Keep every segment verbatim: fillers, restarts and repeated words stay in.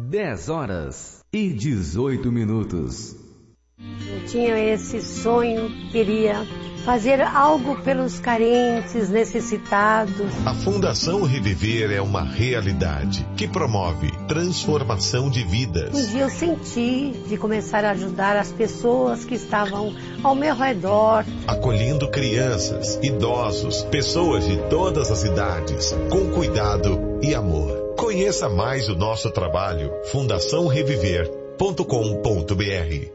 dez horas e dezoito minutos. Eu tinha esse sonho, queria fazer algo pelos carentes, necessitados. A Fundação Reviver é uma realidade que promove transformação de vidas. Um dia eu senti de começar a ajudar as pessoas que estavam ao meu redor. Acolhendo crianças, idosos, pessoas de todas as idades, com cuidado e amor. Conheça mais o nosso trabalho, fundação reviver ponto com ponto b r.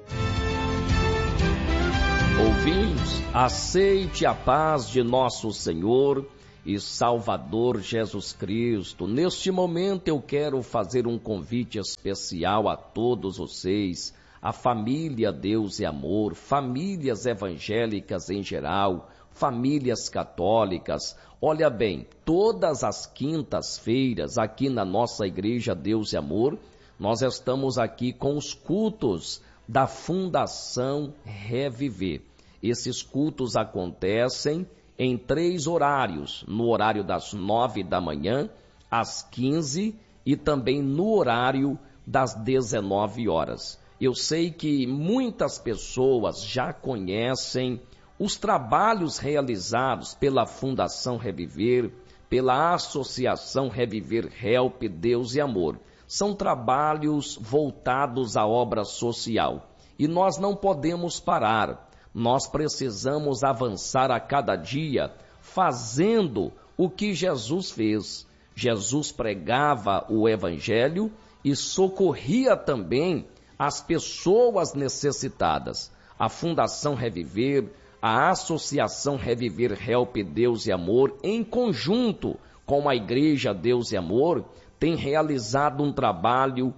Ouvintes, aceite a paz de nosso Senhor e Salvador Jesus Cristo. Neste momento eu quero fazer um convite especial a todos vocês, a família Deus e Amor, famílias evangélicas em geral, famílias católicas. Olha bem, todas as quintas-feiras aqui na nossa Igreja Deus e Amor, nós estamos aqui com os cultos da Fundação Reviver. Esses cultos acontecem em três horários, no horário das nove da manhã, às quinze e também no horário das dezenove horas. Eu sei que muitas pessoas já conhecem os trabalhos realizados pela Fundação Reviver, pela Associação Reviver Help Deus e Amor. São trabalhos voltados à obra social. E nós não podemos parar. Nós precisamos avançar a cada dia fazendo o que Jesus fez. Jesus pregava o Evangelho e socorria também as pessoas necessitadas. A Fundação Reviver, a Associação Reviver Help Deus e Amor, em conjunto com a Igreja Deus e Amor, tem realizado um trabalho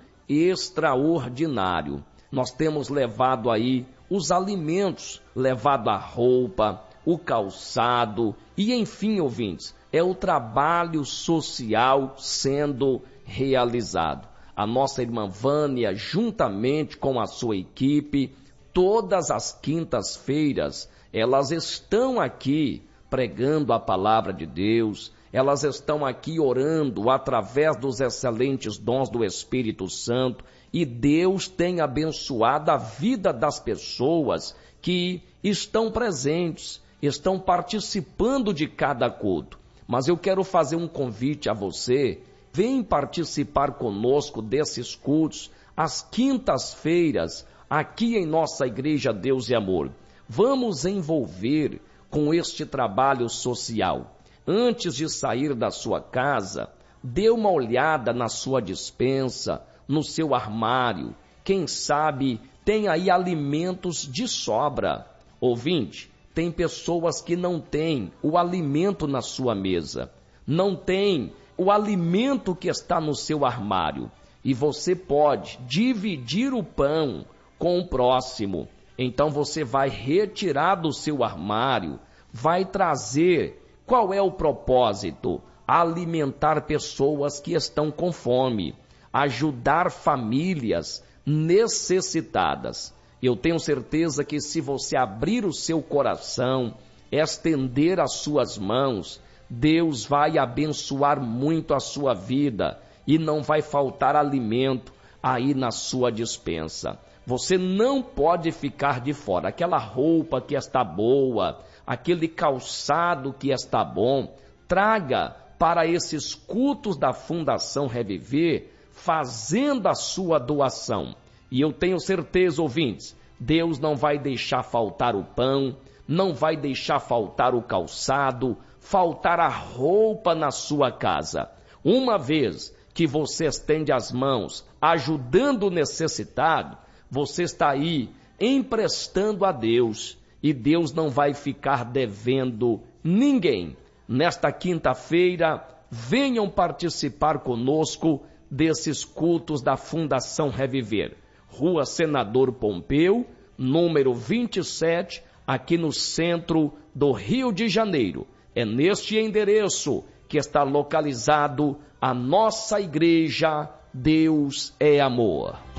extraordinário. Nós temos levado aí os alimentos, levado a roupa, o calçado e, enfim, ouvintes, é o trabalho social sendo realizado. A nossa irmã Vânia, juntamente com a sua equipe, todas as quintas-feiras, elas estão aqui pregando a palavra de Deus, elas estão aqui orando através dos excelentes dons do Espírito Santo, e Deus tem abençoado a vida das pessoas que estão presentes, estão participando de cada culto. Mas eu quero fazer um convite a você, vem participar conosco desses cultos, às quintas-feiras, aqui em nossa Igreja Deus e Amor. Vamos envolver com este trabalho social. Antes de sair da sua casa, dê uma olhada na sua despensa, no seu armário. Quem sabe tem aí alimentos de sobra. Ouvinte, tem pessoas que não têm o alimento na sua mesa, não tem o alimento que está no seu armário. E você pode dividir o pão com o próximo. Então você vai retirar do seu armário, vai trazer. Qual é o propósito? Alimentar pessoas que estão com fome, ajudar famílias necessitadas. Eu tenho certeza que se você abrir o seu coração, estender as suas mãos, Deus vai abençoar muito a sua vida e não vai faltar alimento aí na sua despensa. Você não pode ficar de fora. Aquela roupa que está boa, aquele calçado que está bom, traga para esses cultos da Fundação Reviver, fazendo a sua doação. E eu tenho certeza, ouvintes, Deus não vai deixar faltar o pão, não vai deixar faltar o calçado, faltar a roupa na sua casa. Uma vez que você estende as mãos, ajudando o necessitado, você está aí emprestando a Deus, e Deus não vai ficar devendo ninguém. Nesta quinta-feira, venham participar conosco desses cultos da Fundação Reviver. Rua Senador Pompeu, número vinte e sete, aqui no centro do Rio de Janeiro. É neste endereço que está localizado a nossa Igreja Deus é Amor.